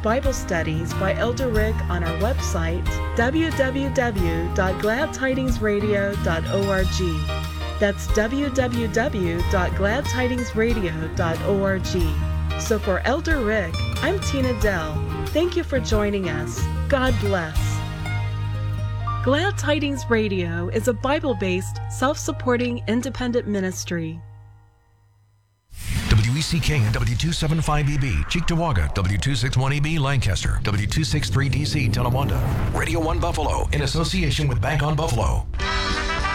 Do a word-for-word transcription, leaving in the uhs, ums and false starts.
Bible studies by Elder Rick on our website, w w w dot glad tidings radio dot org. That's w w w dot glad tidings radio dot org. So for Elder Rick, I'm Tina Dell. Thank you for joining us. God bless. Glad Tidings Radio is a Bible-based, self-supporting, independent ministry. W E C K and W two seventy-five E B, Cheektowaga, W two sixty-one E B, Lancaster, W two sixty-three D C, Tonawanda. Radio one Buffalo, in association with Bank on Buffalo.